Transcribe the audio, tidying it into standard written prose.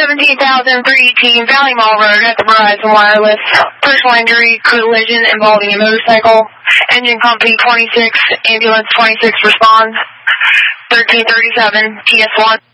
17,318 Valley Mall Road at the Verizon Wireless. Personal injury, collision involving a motorcycle. Engine company 26, ambulance 26 responds. 1337, TS1.